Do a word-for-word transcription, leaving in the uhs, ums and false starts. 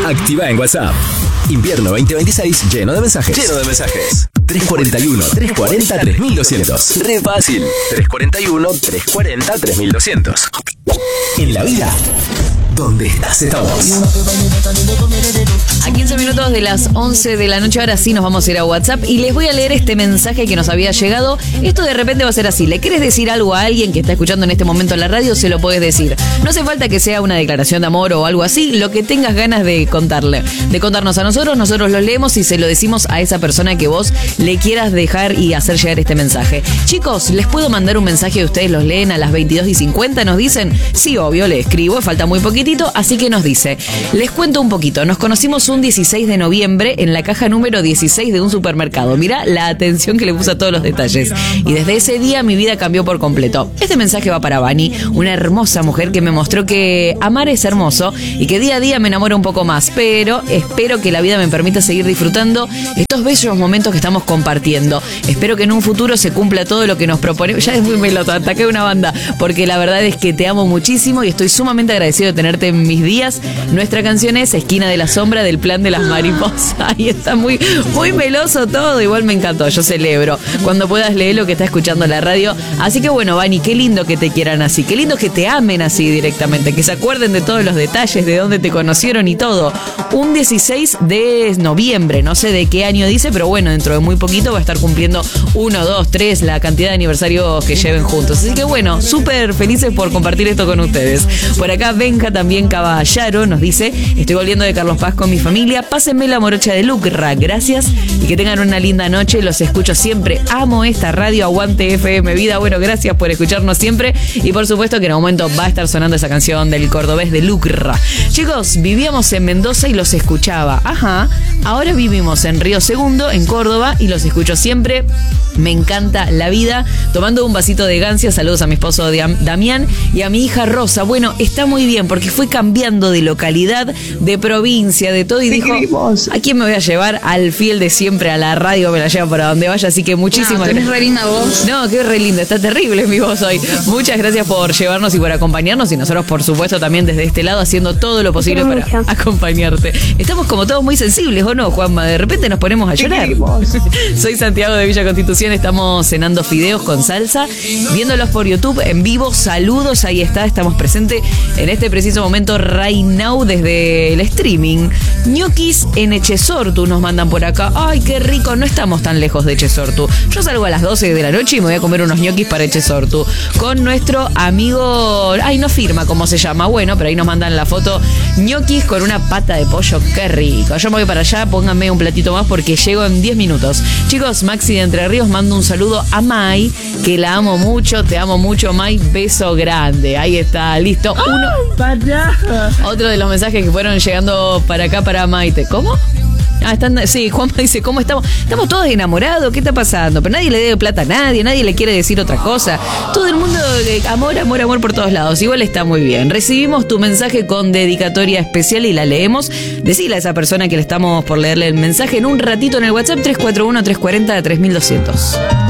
Activa en WhatsApp. Invierno veinte veintiséis lleno de mensajes. Lleno de mensajes. tres cuarenta y uno, tres cuarenta, tres mil doscientos. Re fácil. tres cuarenta y uno, tres cuarenta, tres mil doscientos. En la vida, ¿dónde estás? Estamos. A quince minutos de las once de la noche, ahora sí nos vamos a ir a WhatsApp y les voy a leer este mensaje que nos había llegado. Esto de repente va a ser así. ¿Le querés decir algo a alguien que está escuchando en este momento en la radio? Se lo puedes decir. No hace falta que sea una declaración de amor o algo así. Lo que tengas ganas de contarle, de contarnos a nosotros, nosotros los leemos y se lo decimos a esa persona que vos le quieras dejar y hacer llegar este mensaje. Chicos, ¿les puedo mandar un mensaje y ustedes los leen a las veintidós y cincuenta? Nos dicen, sí, obvio, le escribo, falta muy poquitito, así que nos dice. Les cuento un poquito. Nos conocimos un dieciséis de noviembre en la caja número dieciséis de un supermercado. Mirá la atención que le puse a todos los detalles. Y desde ese día mi vida cambió por completo. Este mensaje va para Vani, una hermosa mujer que me mostró que amar es hermoso y que día a día me enamoro un poco más, pero espero que la vida me permita seguir disfrutando estos bellos momentos que estamos compartiendo. Espero que en un futuro se cumpla todo lo que nos proponemos. Ya es muy melota, ataqué una banda, porque la verdad es que te amo muchísimo y estoy sumamente agradecido de tenerte en mis días. Nuestra canción es Esquina de la Sombra del Plan de las Mariposas. Ahí está muy, muy meloso todo. Igual me encantó, yo celebro cuando puedas leer lo que está escuchando la radio. Así que bueno, Vani, qué lindo que te quieran así, qué lindo que te amen así directamente, que se acuerden de todos los detalles, de dónde te conocieron y todo. Un dieciséis de noviembre, no sé de qué año dice, pero bueno, dentro de muy poquito va a estar cumpliendo uno, dos, tres, la cantidad de aniversarios que lleven juntos. Así que bueno, súper felices por compartir esto con ustedes. Por acá Benja también Caballaro nos dice, estoy volviendo de Carlos Paz con mi familia, pásenme la morocha de Lucra, gracias y que tengan una linda noche, los escucho siempre, amo esta radio, aguante F M Vida. Bueno, gracias por escucharnos siempre y por supuesto que en un momento va a estar sonando esa canción del cordobés de Lucra. Chicos, vivíamos en Mendoza y los escuchaba, ajá, ahora vivimos en Río Segundo, en Córdoba, y los escucho siempre, me encanta la vida, tomando un vasito de gancia, saludos a mi esposo Damián y a mi hija Rosa. Bueno, está muy bien porque fue cambiando de localidad, de provincia, de todo y dijo, ¿a quién me voy a llevar? Al fiel de siempre, a la radio, me la lleva para donde vaya, así que muchísimas gracias. No, re linda voz. No, qué re linda, está terrible mi voz hoy. Muchas gracias por llevarnos y por acompañarnos y nosotros por supuesto también desde este lado haciendo todo lo posible para mucho. acompañarte. Estamos como todos muy sensibles, ¿o no, Juanma? De repente nos ponemos a llorar. Soy Santiago de Villa Constitución, estamos cenando fideos con salsa, viéndolos por YouTube en vivo, saludos, ahí está, estamos presentes en este preciso momento right now desde el streaming. Ñoquis en Echesortu nos mandan por acá, ay qué rico, no estamos tan lejos de Echesortu, yo salgo a las doce de la noche y me voy a comer unos ñoquis para Echesortu con nuestro amigo, ay no firma cómo se llama, bueno, pero ahí nos mandan la foto, ñoquis con una pata de pollo, qué rico, yo me voy para allá, pónganme un platito más porque llego en diez minutos. Chicos, Maxi de Entre Ríos, mando un saludo a Mai, que la amo mucho, te amo mucho Mai, beso grande, ahí está, listo, uno, oh, otro de los mensajes que fueron llegando para acá para Maite, ¿cómo? Ah, están, sí, Juanma dice, ¿cómo estamos? Estamos todos enamorados, ¿qué está pasando? Pero nadie le debe plata a nadie, nadie le quiere decir otra cosa. Todo el mundo, eh, amor, amor, amor por todos lados. Igual está muy bien. Recibimos tu mensaje con dedicatoria especial y la leemos. Decile a esa persona que le estamos por leerle el mensaje en un ratito en el WhatsApp tres cuatro uno, tres cuarenta, tres mil doscientos.